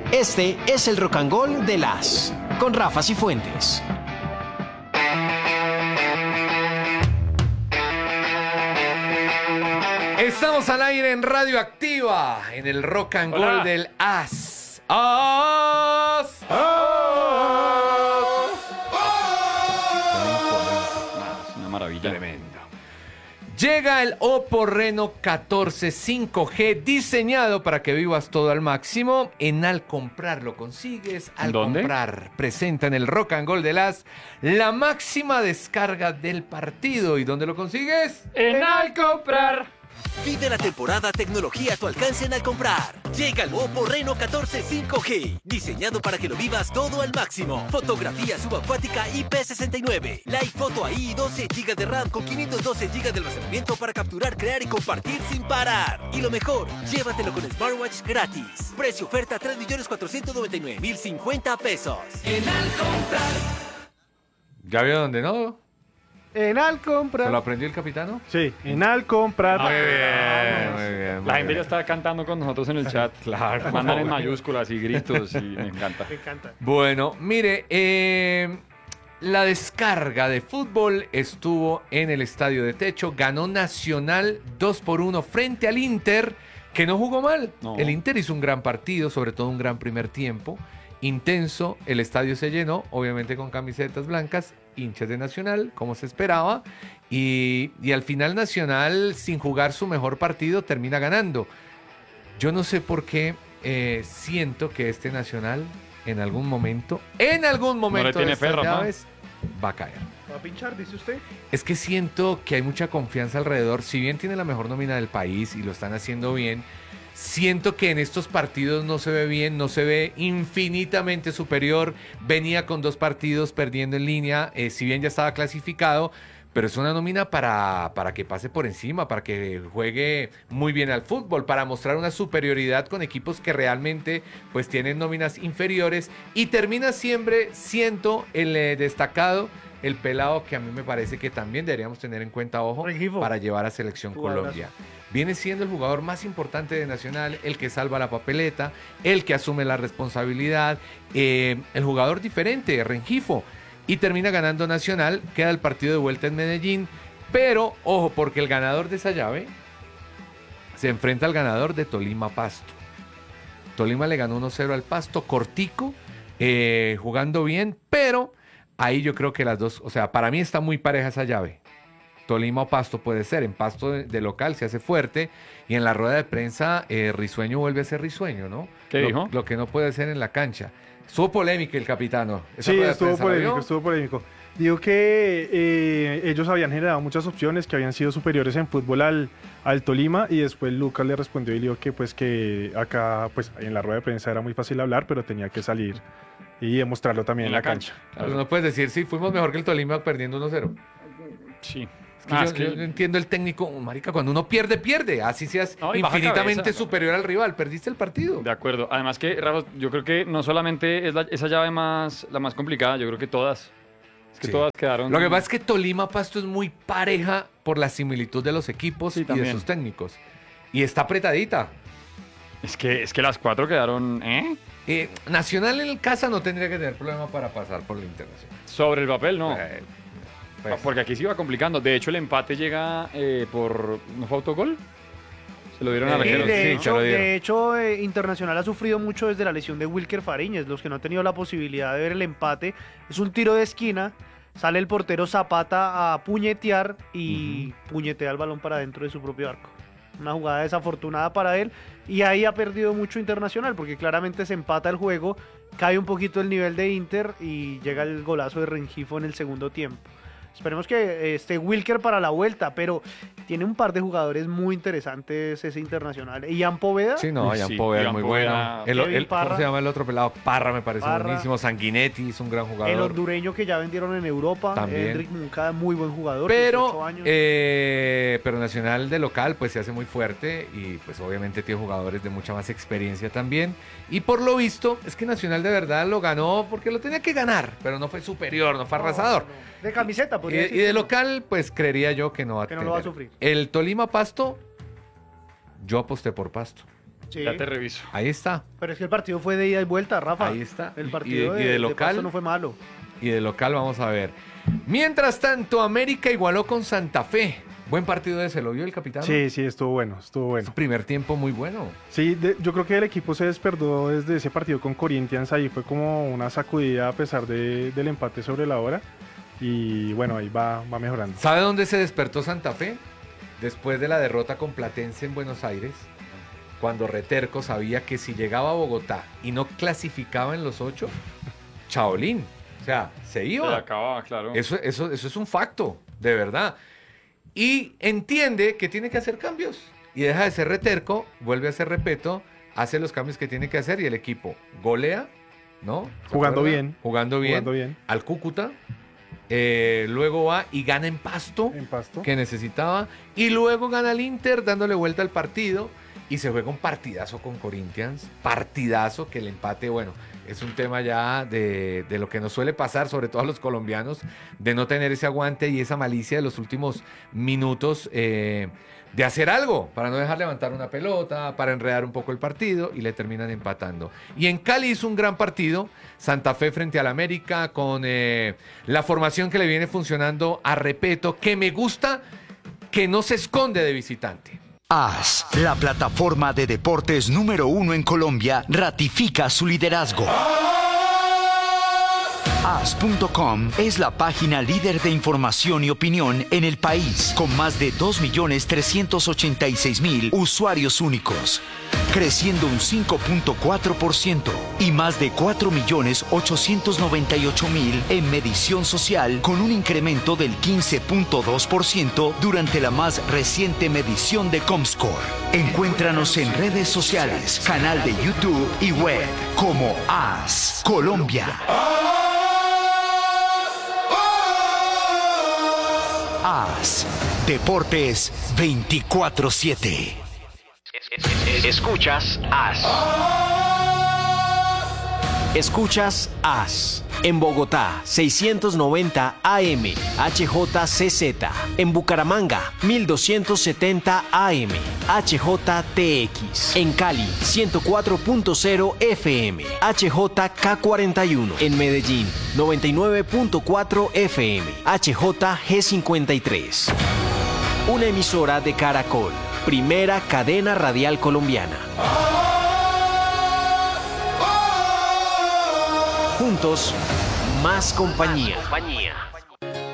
Este es el Rock and Roll de las con Rafa Cifuentes. Estamos al aire en Radio Activa, en el Rock and Roll Hola. del As. ¡As! Es una maravilla. Tremendo. Llega el Oppo Reno 14 5G, diseñado para que vivas todo al máximo. En Al Comprar lo consigues. Al ¿Dónde? Comprar presenta en el Rock and Roll de las la máxima descarga del partido. ¿Y dónde lo consigues? En Al Comprar. Vive la temporada tecnología a tu alcance en Al Comprar. Llega el Oppo Reno 14 5G, diseñado para que lo vivas todo al máximo. Fotografía subacuática IP69, Live Photo AI y 12 GB de RAM con 512 GB de almacenamiento para capturar, crear y compartir sin parar. Y lo mejor, llévatelo con Smartwatch gratis. Precio oferta 3.499.050 pesos. En Al Comprar. ¿Ya vio dónde no? En Al ¿Se lo Comprar. aprendió el capitano? Sí, en Al Comprar. Muy bien, muy bien. La gente ya está cantando con nosotros en el chat. Claro. Mandan en mayúsculas y gritos y me encanta. Me encanta. Bueno, mire, la descarga de fútbol estuvo en el Estadio de Techo. Ganó Nacional 2-1 frente al Inter, que no jugó mal. No. El Inter hizo un gran partido, sobre todo un gran primer tiempo. Intenso, el estadio se llenó, obviamente con camisetas blancas, hinchas de Nacional, como se esperaba. Y al final Nacional, sin jugar su mejor partido, termina ganando. Yo no sé por qué siento que este Nacional en algún momento tiene de estas fe, Rafa. llaves va a caer. ¿Va a pinchar, dice usted? Es que siento que hay mucha confianza alrededor. Si bien tiene la mejor nómina del país y lo están haciendo bien, siento que en estos partidos no se ve bien, no se ve infinitamente superior. Venía con 2 partidos perdiendo en línea, si bien ya estaba clasificado. Pero es una nómina para que pase por encima, para que juegue muy bien al fútbol, para mostrar una superioridad con equipos que realmente pues tienen nóminas inferiores. Y termina siempre siendo el destacado, el pelado que a mí me parece que también deberíamos tener en cuenta, ojo, Rengifo. para llevar a Selección Jugadorazo. Colombia. Viene siendo el jugador más importante de Nacional, el que salva la papeleta, el que asume la responsabilidad, el jugador diferente, Rengifo. Y termina ganando Nacional, queda el partido de vuelta en Medellín, pero ojo, porque el ganador de esa llave se enfrenta al ganador de Tolima Pasto. Tolima le ganó 1-0 al Pasto, cortico, jugando bien, pero ahí yo creo que las dos, o sea, para mí está muy pareja esa llave. Tolima o Pasto puede ser, en Pasto de local se hace fuerte, y en la rueda de prensa Risueño vuelve a ser Risueño, ¿no? ¿Qué dijo? Lo que no puede ser en la cancha. Estuvo polémico el capitano. Esa Sí, rueda de estuvo prensa, ¿la polémico, vio? estuvo polémico. Digo que ellos habían generado muchas opciones, que habían sido superiores en fútbol al Tolima, y después Lucas le respondió y le dijo que pues que acá pues en la rueda de prensa era muy fácil hablar, pero tenía que salir y demostrarlo también en la cancha. Pero no puedes decir, sí, fuimos mejor que el Tolima perdiendo 1-0. Sí. Es que yo no entiendo el técnico, marica, cuando uno pierde, pierde. Así seas No, y baja infinitamente cabeza, ¿no? superior al rival, perdiste el partido. De acuerdo. Además que, Rafa, yo creo que no solamente es esa llave la más complicada, yo creo que todas. Es que Sí. todas quedaron... Lo que pasa es que Tolima Pasto es muy pareja por la similitud de los equipos Sí, y de también. sus técnicos. Y está apretadita. Es que las 4 quedaron, Nacional en casa no tendría que tener problema para pasar por la internacional. sobre el papel, ¿no. Pues, Porque aquí se iba complicando. De hecho, el empate llega por... ¿No fue autogol? Se lo dieron a Sí, Y Arqueros. sí, de se hecho, lo dieron. Internacional ha sufrido mucho desde la lesión de Wilker Fariñez. Los que no han tenido la posibilidad de ver el empate, es un tiro de esquina, sale el portero Zapata a puñetear y puñetea el balón para dentro de su propio arco. Una jugada desafortunada para él, y ahí ha perdido mucho Internacional, porque claramente se empata el juego, cae un poquito el nivel de Inter y llega el golazo de Rengifo en el segundo tiempo. Esperemos que esté Wilker para la vuelta, pero tiene un par de jugadores muy interesantes ese Internacional. Ian Poveda, sí, no, Uy, Jan sí, Pover, Jan muy Poveda, bueno. Kevin ¿Cómo Parra. se llama el otro pelado? Parra me parece Parra. buenísimo. Sanguinetti es un gran jugador. el hondureño que ya vendieron en Europa, También. Hendrik Moncada, muy buen jugador, 18 años. Pero Nacional de local pues se hace muy fuerte y pues obviamente tiene jugadores de mucha más experiencia también. Y por lo visto es que Nacional de verdad lo ganó porque lo tenía que ganar, pero no fue superior, no fue arrasador. No. De camiseta, Y, podría y decirse, de ¿no? local pues creería yo que no va a Que no lo va a tener. sufrir. El Tolima Pasto, yo aposté por Pasto. Sí. Ya te reviso. Ahí está. Pero es que el partido fue de ida y vuelta, Rafa. Ahí está. El Y partido de local. Pasto no fue malo. Y de local vamos a ver. Mientras tanto, América igualó con Santa Fe. Buen partido de ¿se lo vio el capitán? Sí, estuvo bueno, estuvo bueno. Primer tiempo muy bueno. Sí, yo creo que el equipo se despertó desde ese partido con Corinthians, ahí fue como una sacudida a pesar del empate sobre la hora y bueno, ahí va mejorando. ¿Sabe dónde se despertó Santa Fe? Después de la derrota con Platense en Buenos Aires, cuando Reterco sabía que si llegaba a Bogotá y no clasificaba en los 8, chaolín, o sea, se Se iba. acababa, claro. Eso es un facto, de verdad. Y entiende que tiene que hacer cambios. Y deja de ser Reterco, vuelve a ser Repeto, hace los cambios que tiene que hacer y el equipo golea, ¿no? ¿Se Jugando acuerda? bien. Jugando bien. Al Cúcuta. Luego va y gana en Pasto, En Pasto. que necesitaba. Y luego gana el Inter dándole vuelta al partido. Y se juega un partidazo con Corinthians. Partidazo que el empate, bueno, es un tema ya de lo que nos suele pasar, sobre todo a los colombianos, de no tener ese aguante y esa malicia de los últimos minutos de hacer algo para no dejar levantar una pelota, para enredar un poco el partido y le terminan empatando. Y en Cali hizo un gran partido, Santa Fe frente al América, con la formación que le viene funcionando a Repeto, que me gusta, que no se esconde de visitante. AS, la plataforma de deportes número 1 en Colombia, ratifica su liderazgo. AS.com es la página líder de información y opinión en el país, con más de 2.386.000 usuarios únicos, creciendo un 5.4% y más de 4.898.000 en medición social, con un incremento del 15.2% durante la más reciente medición de Comscore. Encuéntranos en redes sociales, canal de YouTube y web como AS Colombia. AS Deportes 24/7. Escuchas AS. Escuchas AS. En Bogotá, 690 AM, HJCZ. En Bucaramanga, 1270 AM, HJTX. En Cali, 104.0 FM, HJK41. En Medellín, 99.4 FM, HJG53. Una emisora de Caracol, primera cadena radial colombiana. Juntos, más compañía.